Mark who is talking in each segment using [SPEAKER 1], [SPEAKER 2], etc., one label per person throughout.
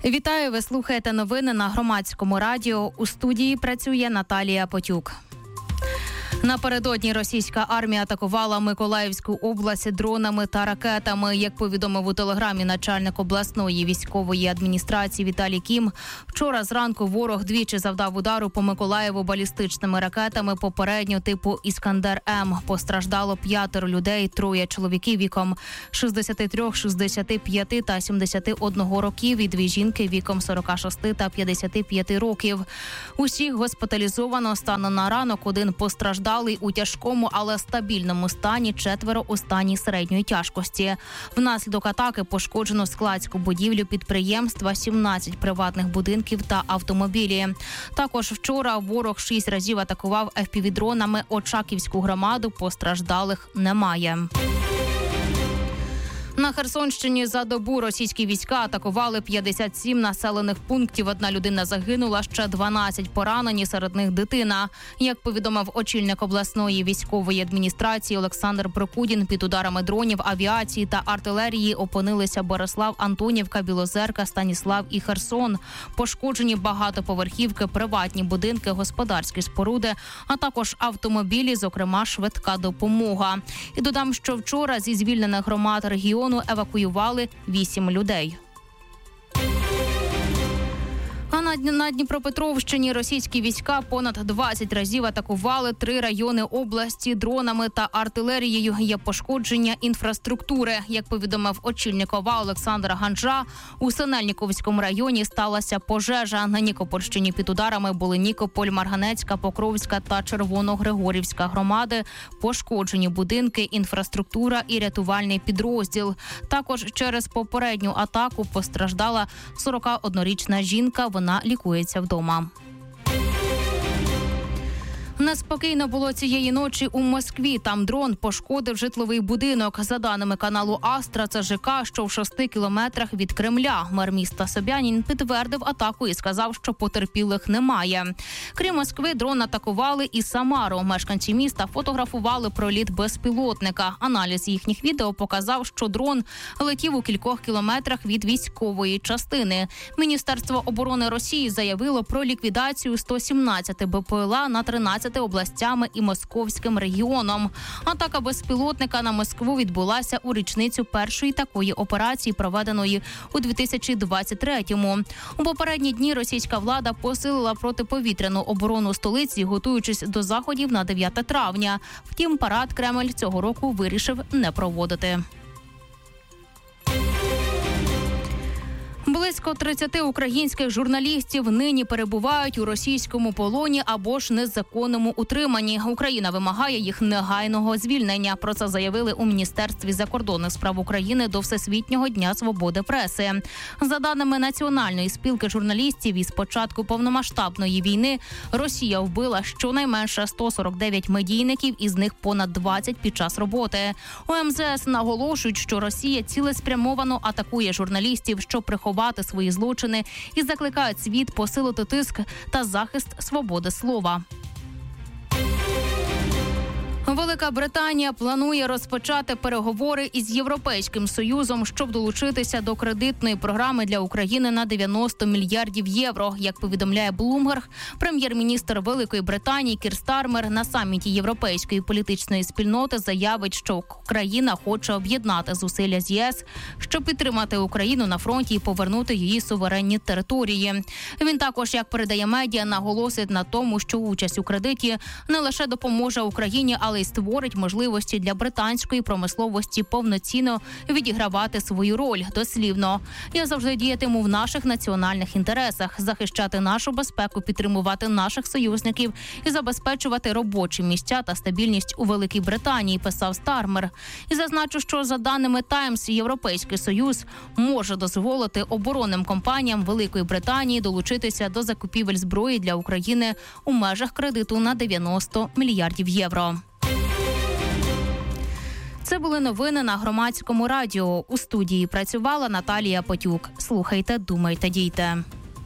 [SPEAKER 1] Вітаю, ви слухаєте новини на Громадському радіо. У студії працює Наталія Потюк. Напередодні російська армія атакувала Миколаївську область дронами та ракетами. Як повідомив у телеграмі начальник обласної військової адміністрації Віталій Кім, вчора зранку ворог двічі завдав удару по Миколаєву балістичними ракетами попередньо типу «Іскандер-М». Постраждало 5 людей, 3 чоловіків віком 63, 65 та 71 років і 2 жінки віком 46 та 55 років. Усіх госпіталізовано. Станом на ранок 1 постраждалий у тяжкому, але стабільному стані, 4 у стані середньої тяжкості. Внаслідок атаки пошкоджено складську будівлю підприємства, 17 приватних будинків та автомобілі. Також вчора ворог 6 разів атакував FPV-дронами Очаківську громаду, постраждалих немає. На Херсонщині за добу російські війська атакували 57 населених пунктів. 1 людина загинула, ще 12 поранені, серед них дитина. Як повідомив очільник обласної військової адміністрації Олександр Прокудін, під ударами дронів, авіації та артилерії опинилися Борислав, Антонівка, Білозерка, Станіслав і Херсон. Пошкоджені багатоповерхівки, приватні будинки, господарські споруди, а також автомобілі, зокрема швидка допомога. І додам, що вчора зі звільнених громад регіону евакуювали 8 людей. А на Дніпропетровщині російські війська понад 20 разів атакували 3 райони області дронами та артилерією. Є пошкодження інфраструктури. Як повідомив очільник ОВА Олександр Ганжа, у Синельниковському районі сталася пожежа. На Нікопольщині під ударами були Нікополь, Марганецька, Покровська та Червоногригорівська громади. Пошкоджені будинки, інфраструктура і рятувальний підрозділ. Також через попередню атаку постраждала 41-річна жінка. Вона лікується вдома. Неспокійно було цієї ночі у Москві. Там дрон пошкодив житловий будинок. За даними каналу «Астра», це ЖК, що в 6 кілометрах від Кремля. Мер міста Собянін підтвердив атаку і сказав, що потерпілих немає. Крім Москви, дрон атакували і Самару. Мешканці міста фотографували проліт безпілотника. Аналіз їхніх відео показав, що дрон летів у кількох кілометрах від військової частини. Міністерство оборони Росії заявило про ліквідацію 117 БПЛА на 13 областями і Московським регіоном. Атака безпілотника на Москву відбулася у річницю першої такої операції, проведеної у 2023-му. У попередні дні російська влада посилила протиповітряну оборону столиці, готуючись до заходів на 9 травня. Втім, парад Кремль цього року вирішив не проводити. Близько 30 українських журналістів нині перебувають у російському полоні або ж незаконному утриманні. Україна вимагає їх негайного звільнення. Про це заявили у Міністерстві закордонних справ України до Всесвітнього дня свободи преси. За даними Національної спілки журналістів, із початку повномасштабної війни Росія вбила щонайменше 149 медійників, із них понад 20 під час роботи. У МЗС наголошують, що Росія цілеспрямовано атакує журналістів, щоб приховати свої злочини, і закликають світ посилити тиск та захист свободи слова. Велика Британія планує розпочати переговори із Європейським Союзом, щоб долучитися до кредитної програми для України на 90 мільярдів євро. Як повідомляє Bloomberg, прем'єр-міністр Великої Британії Кір Стармер на саміті Європейської політичної спільноти заявить, що країна хоче об'єднати зусилля з ЄС, щоб підтримати Україну на фронті і повернути її суверенні території. Він також, як передає медіа, наголосить на тому, що участь у кредиті не лише допоможе Україні, але й створить можливості для британської промисловості повноцінно відігравати свою роль. Дослівно: «Я завжди діятиму в наших національних інтересах, захищати нашу безпеку, підтримувати наших союзників і забезпечувати робочі місця та стабільність у Великій Британії», писав Стармер. І зазначу, що за даними Таймс, Європейський Союз може дозволити оборонним компаніям Великої Британії долучитися до закупівель зброї для України у межах кредиту на 90 мільярдів євро. Це були новини на Громадському радіо. У студії працювала Наталія Потюк. Слухайте, думайте, дійте.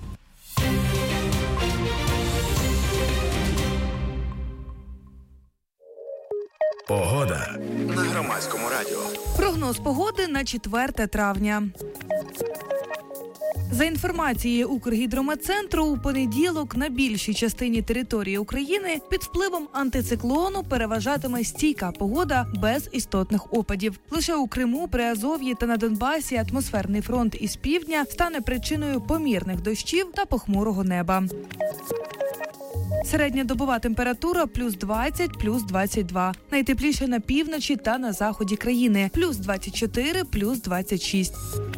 [SPEAKER 2] Погода на Громадському радіо.
[SPEAKER 3] Прогноз погоди на 4 травня. За інформацією Укргідрометцентру, у понеділок на більшій частині території України під впливом антициклону переважатиме стійка погода без істотних опадів. Лише у Криму, Приазов'ї та на Донбасі атмосферний фронт із півдня стане причиною помірних дощів та похмурого неба. Середньодобова температура плюс 20, плюс 22. Найтепліше на півночі та на заході країни. Плюс 24, плюс 26.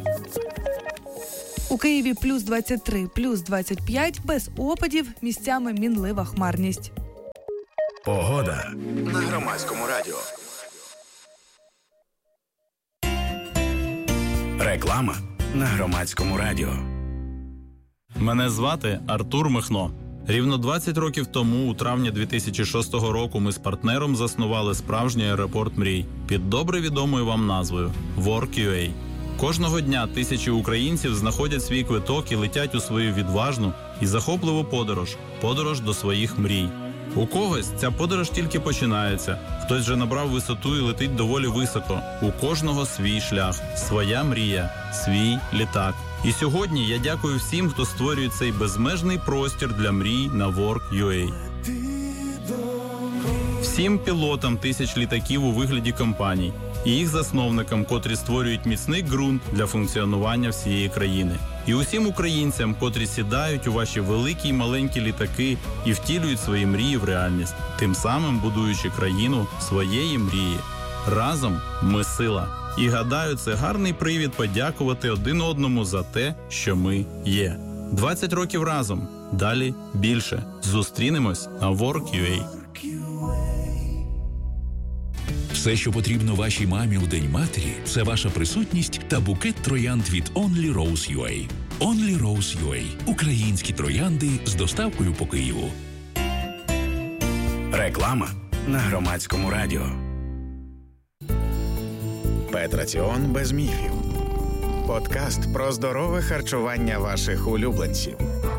[SPEAKER 3] У Києві плюс 23, плюс 25, без опадів, місцями мінлива хмарність.
[SPEAKER 2] Погода на Громадському радіо. Реклама на Громадському радіо.
[SPEAKER 4] Мене звати Артур Михно. Рівно 20 років тому, у травні 2006 року, ми з партнером заснували справжній аеропорт мрій під добре відомою вам назвою Work.ua. Кожного дня тисячі українців знаходять свій квиток і летять у свою відважну і захопливу подорож до своїх мрій. У когось ця подорож тільки починається, хтось вже набрав висоту і летить доволі високо. У кожного свій шлях, своя мрія, свій літак. І сьогодні я дякую всім, хто створює цей безмежний простір для мрій на Work.ua. Всім пілотам тисяч літаків у вигляді компаній і їх засновникам, котрі створюють міцний ґрунт для функціонування всієї країни. І усім українцям, котрі сідають у ваші великі й маленькі літаки і втілюють свої мрії в реальність, тим самим будуючи країну своєї мрії. Разом ми сила. І гадаю, це гарний привід подякувати один одному за те, що ми є. 20 років разом. Далі більше. Зустрінемось на Work.ua.
[SPEAKER 5] Все, що потрібно вашій мамі у День матері, це ваша присутність та букет троянд від Only Rose.ua. Only Rose.ua. Українські троянди з доставкою по Києву.
[SPEAKER 2] Реклама на Громадському радіо. Петраціон без міфів. Подкаст про здорове харчування ваших улюбленців.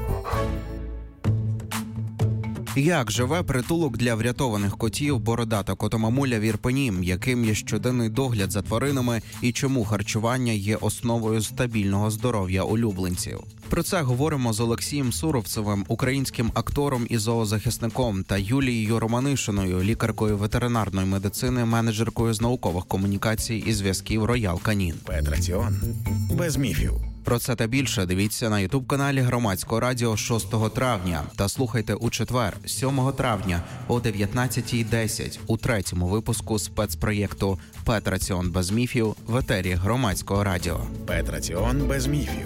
[SPEAKER 6] Як живе притулок для врятованих котів «Бородата котомамуля» в Ірпені, яким є щоденний догляд за тваринами і чому харчування є основою стабільного здоров'я улюбленців. Про це говоримо з Олексієм Суровцевим, українським актором і зоозахисником, та Юлією Романишиною, лікаркою ветеринарної медицини, менеджеркою з наукових комунікацій і зв'язків «Роял Канін».
[SPEAKER 2] Петраціон без міфів.
[SPEAKER 6] Про це та більше дивіться на ютуб-каналі Громадського радіо 6 травня та слухайте у четвер, 7 травня о 19:10 у третьому випуску спецпроєкту «Петраціон без міфів» в етері Громадського радіо.
[SPEAKER 2] Петраціон без міфів.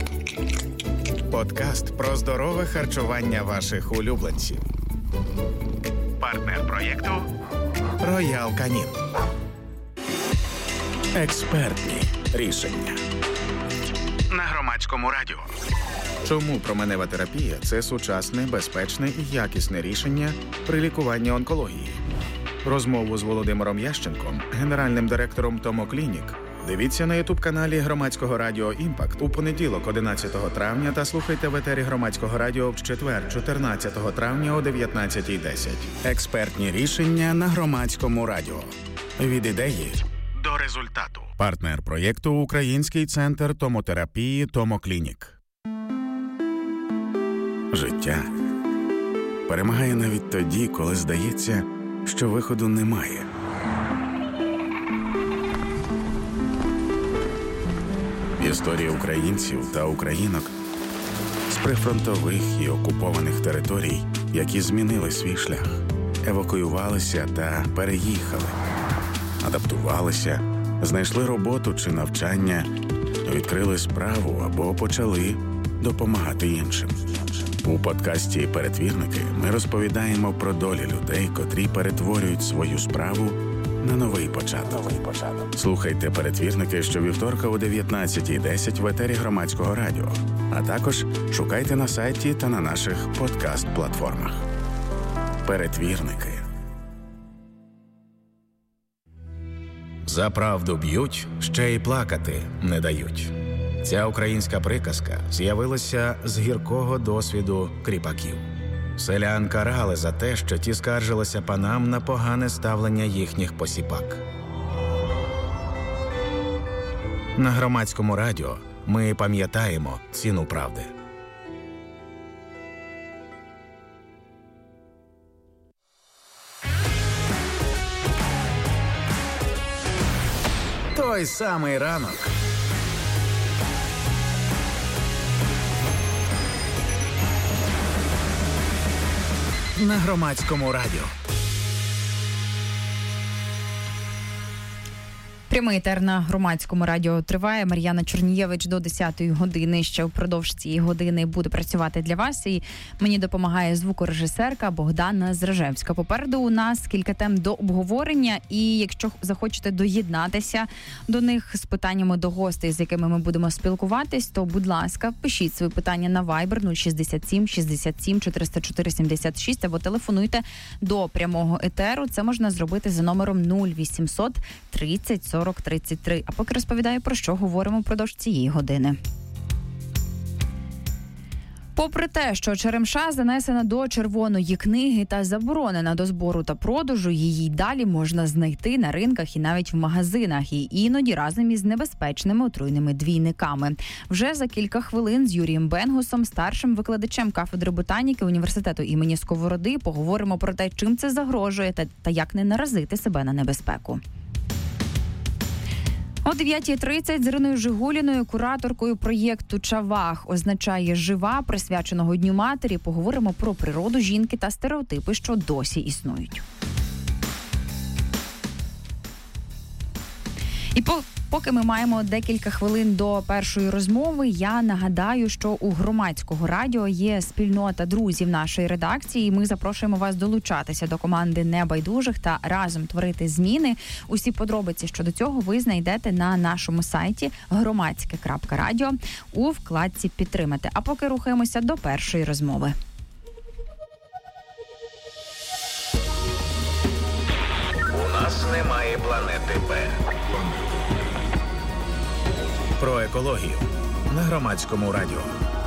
[SPEAKER 2] Подкаст про здорове харчування ваших улюбленців. Партнер проєкту «Роял Канін». Експертні рішення. На Громадському радіо. Чому променева терапія – це сучасне, безпечне і якісне рішення при лікуванні онкології? Розмову з Володимиром Ященком, генеральним директором Томоклінік, дивіться на ютуб-каналі Громадського радіо «Імпакт» у понеділок 11 травня та слухайте в етері Громадського радіо в четвер 14 травня о 19:10. Експертні рішення на Громадському радіо. Від ідеї до результату. Партнер проєкту – Український центр томотерапії «Томоклінік». Життя перемагає навіть тоді, коли здається, що виходу немає. Історії українців та українок з прифронтових і окупованих територій, які змінили свій шлях, евакуювалися та переїхали, адаптувалися, знайшли роботу чи навчання, відкрили справу або почали допомагати іншим. У подкасті «Перетвірники» ми розповідаємо про долі людей, котрі перетворюють свою справу на новий початок. Слухайте «Перетвірники» щовівторка о 19:10 в етері Громадського радіо, а також шукайте на сайті та на наших подкаст-платформах. «Перетвірники». За правду б'ють, ще й плакати не дають. Ця українська приказка з'явилася з гіркого досвіду кріпаків. Селян карали за те, що ті скаржилися панам на погане ставлення їхніх посіпак. На Громадському радіо Ми пам'ятаємо ціну правди. Той самий ранок. На Громадському радіо.
[SPEAKER 7] Прямий етер на Громадському радіо триває. Мар'яна Чорнієвич до 10-ї години. Ще впродовж цієї години буде працювати для вас. І мені допомагає звукорежисерка Богдана Зражевська. Попереду у нас кілька тем до обговорення. І якщо захочете доєднатися до них з питаннями до гостей, з якими ми будемо спілкуватись, то, будь ласка, пишіть свої питання на Viber 067 67 404 76 або телефонуйте до прямого етеру. Це можна зробити за номером 0800 30 40 33. А поки розповідаю, про що говоримо впродовж цієї години. Попри те, що черемша занесена до червоної книги та заборонена до збору та продажу, її далі можна знайти на ринках і навіть в магазинах, і іноді разом із небезпечними отруйними двійниками. Вже за кілька хвилин з Юрієм Бенгусом, старшим викладачем кафедри ботаніки університету імені Сковороди, поговоримо про те, чим це загрожує та як не наразити себе на небезпеку. О 9:30 з Іриною Жигуліною, кураторкою проєкту «Чавах» означає «Жива», присвяченого Дню матері, поговоримо про природу жінки та стереотипи, що досі існують. І поки ми маємо декілька хвилин до першої розмови, я нагадаю, що у Громадського радіо є спільнота друзів нашої редакції. Ми запрошуємо вас долучатися до команди небайдужих та разом творити зміни. Усі подробиці щодо цього ви знайдете на нашому сайті громадське.радіо у вкладці «Підтримати». А поки рухаємося до першої розмови.
[SPEAKER 2] У нас немає планети Б. Про екологію на Громадському радіо.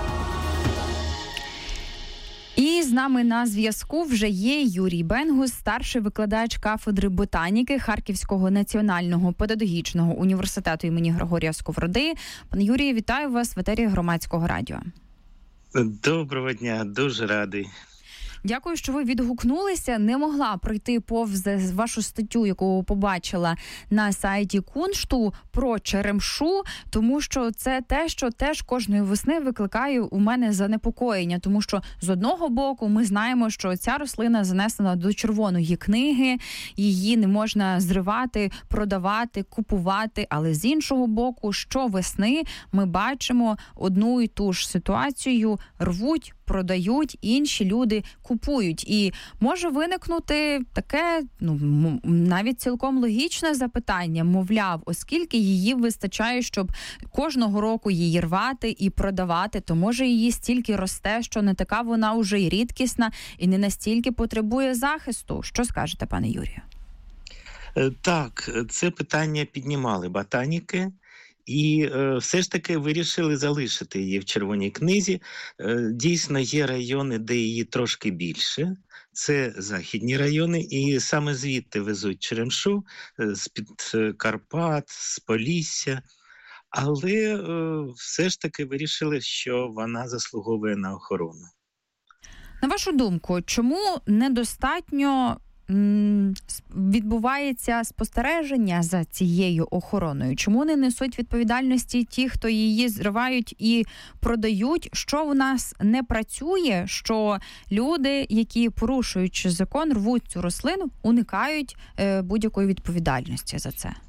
[SPEAKER 7] І з нами на зв'язку вже є Юрій Бенгус, старший викладач кафедри ботаніки Харківського національного педагогічного університету імені Григорія Сковороди. Пане Юрію, вітаю вас в етері Громадського радіо.
[SPEAKER 8] Доброго дня, дуже радий.
[SPEAKER 7] Дякую, що ви відгукнулися. Не могла пройти повз вашу статтю, яку побачила на сайті Куншту про черемшу, тому що це те, що теж кожної весни викликає у мене занепокоєння, тому що з одного боку ми знаємо, що ця рослина занесена до червоної книги, її не можна зривати, продавати, купувати, але з іншого боку, щовесни ми бачимо одну і ту ж ситуацію, рвуть, продають, інші люди купують. І може виникнути таке, навіть цілком логічне запитання, мовляв, оскільки її вистачає, щоб кожного року її рвати і продавати, то може її стільки росте, що не така вона уже й рідкісна і не настільки потребує захисту. Що скажете, пане Юрію?
[SPEAKER 8] Так, це питання піднімали ботаніки. І все ж таки вирішили залишити її в червоній книзі. Дійсно, є райони, де її трошки більше. Це західні райони, і саме звідти везуть черемшу, з-під Карпат, з Полісся. Але все ж таки вирішили, що вона заслуговує на охорону.
[SPEAKER 7] На вашу думку, чому недостатньо відбувається спостереження за цією охороною? Чому не несуть відповідальності ті, хто її зривають і продають? Що в нас не працює, що люди, які порушуючи закон, рвуть цю рослину, уникають будь-якої відповідальності за це?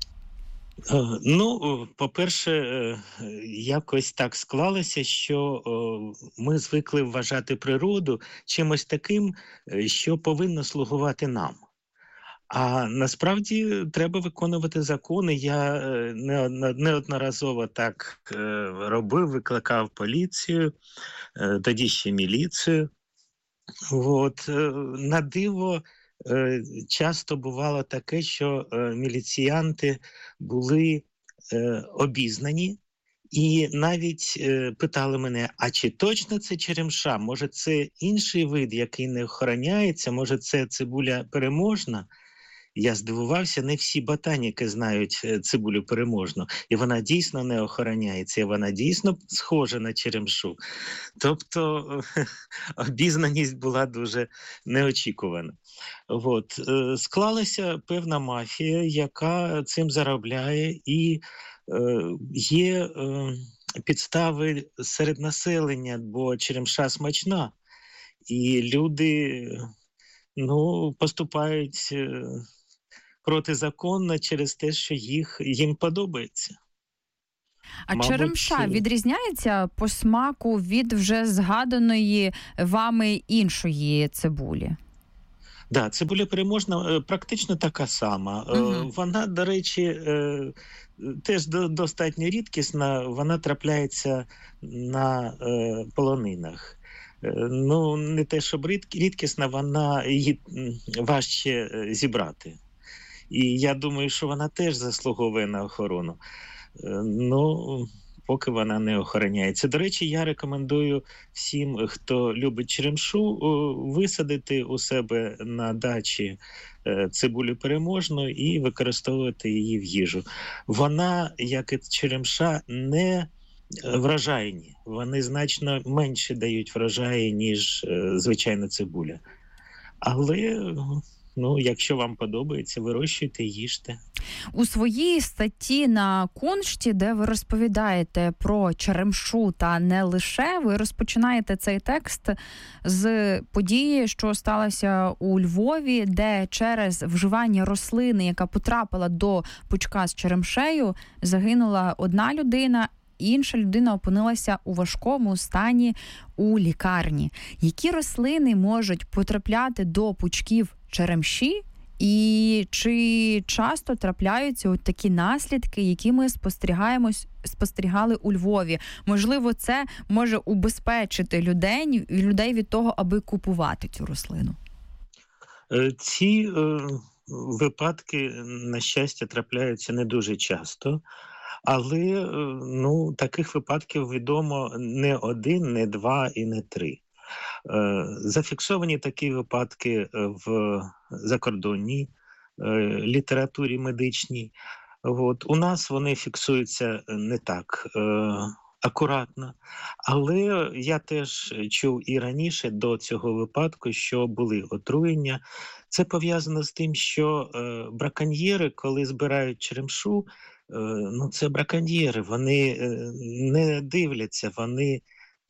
[SPEAKER 8] По-перше, якось так склалося, що ми звикли вважати природу чимось таким, що повинно слугувати нам. А насправді треба виконувати закони. Я неодноразово так робив, викликав поліцію, тоді ще міліцію. На диво, часто бувало таке, що міліціянти були обізнані і навіть питали мене, а чи точно це черемша? Може це інший вид, який не охороняється? Може це цибуля переможна? Я здивувався, не всі ботаніки знають цибулю переможну. І вона дійсно не охороняється, і вона дійсно схожа на черемшу. Тобто обізнаність була дуже неочікувана. От. Склалася певна мафія, яка цим заробляє, і є підстави серед населення, бо черемша смачна. І люди поступають протизаконно через те, що їм подобається.
[SPEAKER 7] А черемша відрізняється по смаку від вже згаданої вами іншої цибулі?
[SPEAKER 8] Так, цибуля переможна практично така сама. Вона, до речі, теж достатньо рідкісна, вона трапляється на полонинах. Не те, щоб рідкісна, її важче зібрати. І я думаю, що вона теж заслуговує на охорону. Поки вона не охороняється. До речі, я рекомендую всім, хто любить черемшу, висадити у себе на дачі цибулю переможну і використовувати її в їжу. Вона, як і черемша, не врожайні. Вони значно менше дають врожаї, ніж звичайна цибуля. Але, якщо вам подобається, вирощуйте, їжте.
[SPEAKER 7] У своїй статті на Куншті, де ви розповідаєте про черемшу та не лише, ви розпочинаєте цей текст з події, що сталося у Львові, де через вживання рослини, яка потрапила до пучка з черемшею, загинула одна людина, інша людина опинилася у важкому стані у лікарні. Які рослини можуть потрапляти до пучків черемші? І чи часто трапляються такі наслідки, які ми спостерігали у Львові? Можливо, це може убезпечити людей від того, аби купувати цю рослину?
[SPEAKER 8] Ці випадки, на щастя, трапляються не дуже часто. Але таких випадків відомо не один, не два і не три. Зафіксовані такі випадки в закордонній літературі медичній. У нас вони фіксуються не так акуратно. Але я теж чув і раніше до цього випадку, що були отруєння. Це пов'язано з тим, що браконьєри, коли збирають черемшу, це браконьєри, вони не дивляться, вони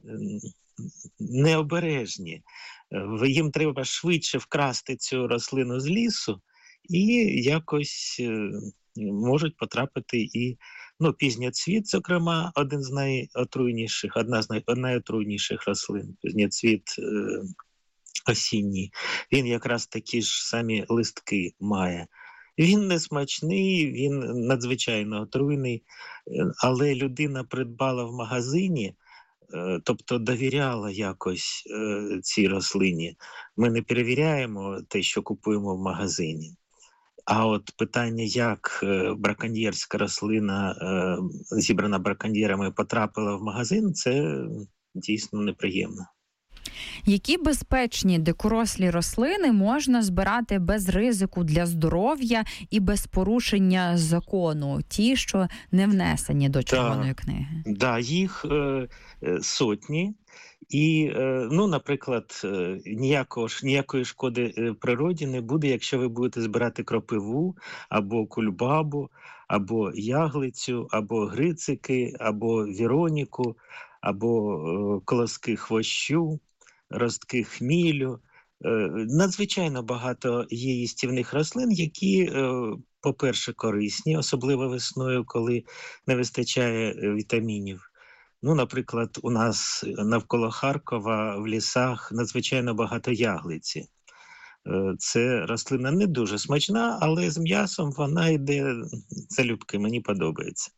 [SPEAKER 8] необережні. Їм треба швидше вкрасти цю рослину з лісу і якось можуть потрапити і пізньоцвіт, зокрема, одна з найотруйніших рослин, пізньоцвіт осінній. Він якраз такі ж самі листки має. Він не смачний, він надзвичайно отруйний, але людина придбала в магазині, тобто довіряла якось цій рослині. Ми не перевіряємо те, що купуємо в магазині. А от питання, як браконьєрська рослина, зібрана браконьєрами, потрапила в магазин, це дійсно неприємно.
[SPEAKER 7] Які безпечні дикорослі рослини можна збирати без ризику для здоров'я і без порушення закону? Ті, що не внесені до Червоної книги.
[SPEAKER 8] Так, їх сотні. І, наприклад, ніякої шкоди природі не буде, якщо ви будете збирати кропиву, або кульбабу, або яглицю, або грицики, або віроніку, або колоски хвощу, ростки хмілю. Надзвичайно багато є їстівних рослин, які, по-перше, корисні, особливо весною, коли не вистачає вітамінів. Наприклад, у нас навколо Харкова в лісах надзвичайно багато яглиці. Це рослина не дуже смачна, але з м'ясом вона йде залюбки, мені подобається.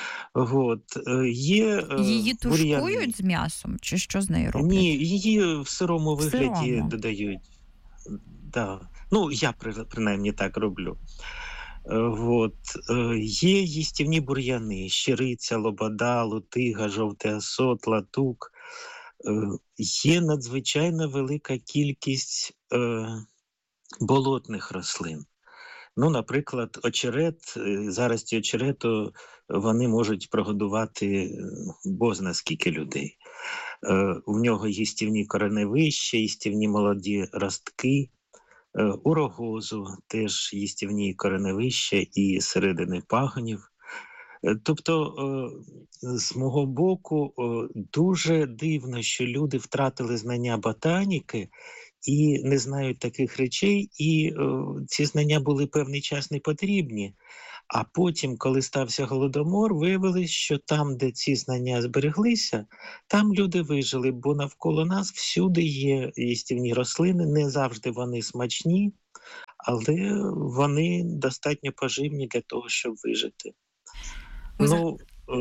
[SPEAKER 7] Її тушкують з м'ясом? Чи що з нею роблять?
[SPEAKER 8] Ні, її в сирому вигляді додають. Да. Я принаймні так роблю. Є їстівні бур'яни: щириця, лобода, лутига, жовтий осот, латук. Є надзвичайно велика кількість болотних рослин. Ну, наприклад, очерет, зарості очерету, вони можуть прогодувати бозна скільки людей. В нього їстівні кореневища, їстівні молоді ростки, у рогозу теж їстівні кореневища і середини пагонів. Тобто, з мого боку, дуже дивно, що люди втратили знання ботаніки і не знають таких речей, і ці знання були певний час не потрібні. А потім, коли стався Голодомор, виявилось, що там, де ці знання збереглися, там люди вижили, бо навколо нас всюди є їстівні рослини, не завжди вони смачні, але вони достатньо поживні для того, щоб вижити. Ну,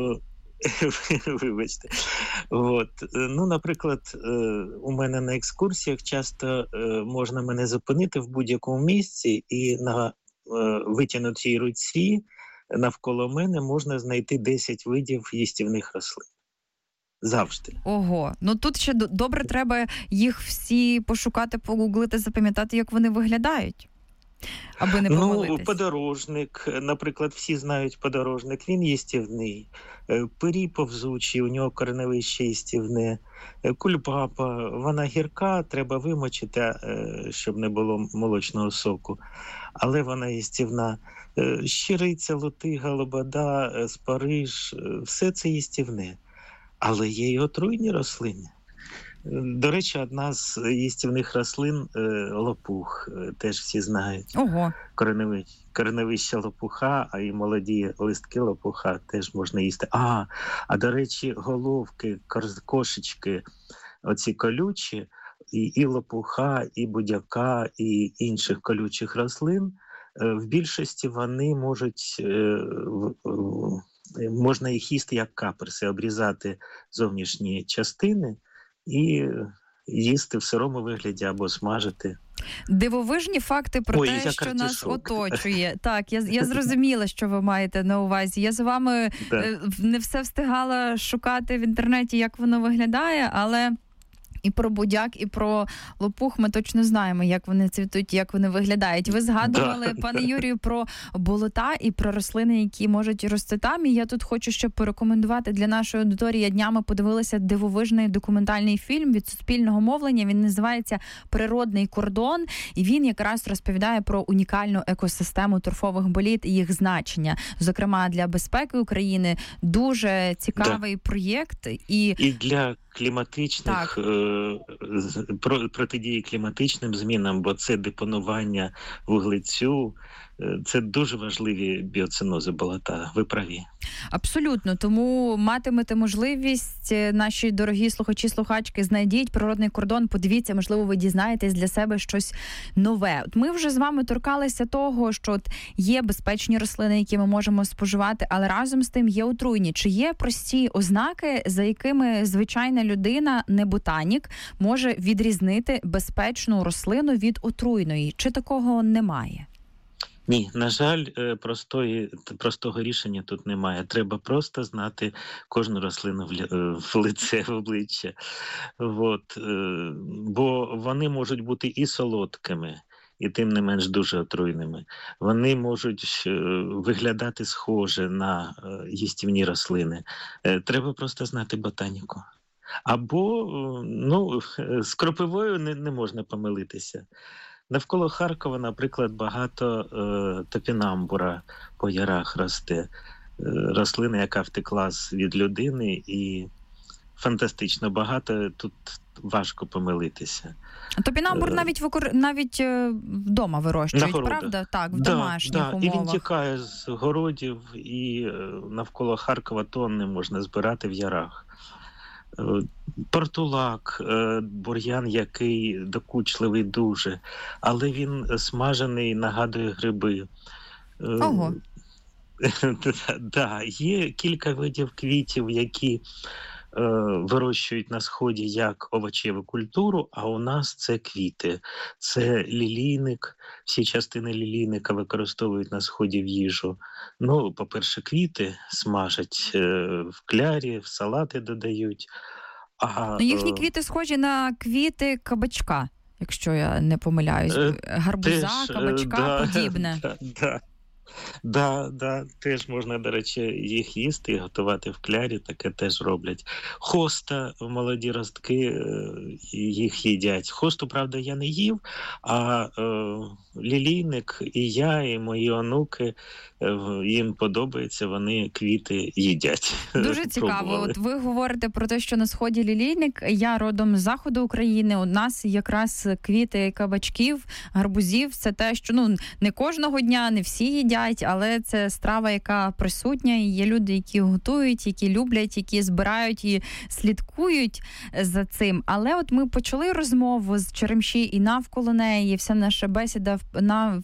[SPEAKER 8] вибачте. От. Ну, наприклад, у мене на екскурсіях часто можна мене зупинити в будь-якому місці, і на витягнутій руці навколо мене можна знайти 10 видів їстівних рослин. Завжди.
[SPEAKER 7] Ого, ну тут ще добре треба їх всі пошукати, погуглити, запам'ятати, як вони виглядають. Аби не помилитись.
[SPEAKER 8] Ну, подорожник, наприклад, всі знають подорожник, він їстівний. Пирій повзучий, у нього кореневище їстівне. Кульбаба, вона гірка, треба вимочити, щоб не було молочного соку. Але вона їстівна. Щириця, лотига, лобода, спариж, все це їстівне. Але є й отруйні рослини. До речі, одна з їстівних рослин – лопух, теж всі знають.
[SPEAKER 7] Ого.
[SPEAKER 8] Кореневище лопуха, а і молоді листки лопуха теж можна їсти. А до речі, головки, кошечки, оці колючі, і лопуха, і будяка, і інших колючих рослин, в більшості вони можна їх їсти як каперси, обрізати зовнішні частини і їсти в сирому вигляді або смажити.
[SPEAKER 7] Дивовижні факти про те, що нас оточує. Так, я зрозуміла, що ви маєте на увазі. Я з вами не все встигала шукати в інтернеті, як воно виглядає, але і про будяк, і про лопух ми точно знаємо, як вони цвітуть, як вони виглядають. Ви згадували, пане Юрію, про болота і про рослини, які можуть рости там. І я тут хочу ще порекомендувати для нашої аудиторії. Я днями подивилася дивовижний документальний фільм від Суспільного мовлення. Він називається «Природний кордон». І він якраз розповідає про унікальну екосистему торфових боліт і їх значення. Зокрема, для безпеки України дуже цікавий проєкт. І
[SPEAKER 8] для кліматичних, протидії кліматичним змінам, бо це депонування вуглецю, це дуже важливі біоцинози болота. Ви праві.
[SPEAKER 7] Абсолютно. Тому матимете можливість, наші дорогі слухачі-слухачки, знайдіть «Природний кордон», подивіться, можливо, ви дізнаєтесь для себе щось нове. От ми вже з вами торкалися того, що є безпечні рослини, які ми можемо споживати, але разом з тим є отруйні. Чи є прості ознаки, за якими звичайна людина, не ботанік, може відрізнити безпечну рослину від отруйної? Чи такого немає?
[SPEAKER 8] Ні, на жаль, простого рішення тут немає. Треба просто знати кожну рослину в лице, в обличчя. Бо вони можуть бути і солодкими, і тим не менш дуже отруйними. Вони можуть виглядати схоже на їстівні рослини. Треба просто знати ботаніку. Або, з кропивою не можна помилитися. Навколо Харкова, наприклад, багато топінамбура по ярах росте. Рослина, яка втекла від людини, і фантастично багато, тут важко помилитися.
[SPEAKER 7] Топінамбур навіть вдома вирощують, правда? Так, в домашніх умовах.
[SPEAKER 8] І він тікає з городів, і навколо Харкова тонни можна збирати в ярах. Портулак, бур'ян, який докучливий дуже, але він смажений, нагадує гриби.
[SPEAKER 7] Ого.
[SPEAKER 8] Є кілька видів квітів, які вирощують на Сході як овочеву культуру, а у нас це квіти. Це лілійник, всі частини лілійника використовують на Сході в їжу. По-перше, квіти смажать в клярі, в салати додають.
[SPEAKER 7] Їхні квіти схожі на квіти кабачка. якщо я не помиляюсь. Гарбуза, кабачка, подібне.
[SPEAKER 8] Да, теж можна, до речі, їх їсти і готувати в клярі, таке теж роблять. Хоста, молоді ростки, їх їдять. Хосту, правда, я не їв, а лілійник і я, і мої онуки, їм подобається, вони квіти їдять.
[SPEAKER 7] Дуже цікаво. От ви говорите про те, що на сході лілійник. Я родом з заходу України. У нас якраз квіти кабачків, гарбузів. Це те, що не кожного дня, не всі їдять, але це страва, яка присутня. І є люди, які готують, які люблять, які збирають і слідкують за цим. Але от ми почали розмову з черемші і навколо неї. Вся наша бесіда